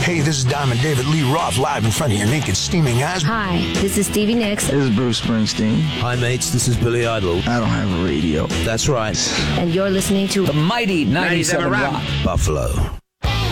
Hey, this is Diamond David Lee Roth live in front of your naked, steaming eyes. Hi, this is Stevie Nicks. This is Bruce Springsteen. Hi, mates. This is Billy Idol. I don't have a radio. That's right. And you're listening to the mighty 97 Rock. Buffalo.